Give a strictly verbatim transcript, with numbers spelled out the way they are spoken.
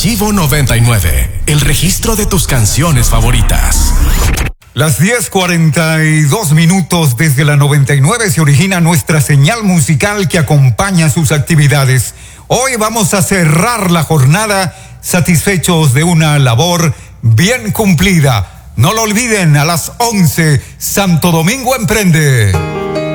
Archivo noventa y nueve, el registro de tus canciones favoritas. Las diez cuarenta y dos minutos desde la noventa y nueve se origina nuestra señal musical que acompaña sus actividades. Hoy vamos a cerrar la jornada satisfechos de una labor bien cumplida. No lo olviden, a las once, Santo Domingo Emprende.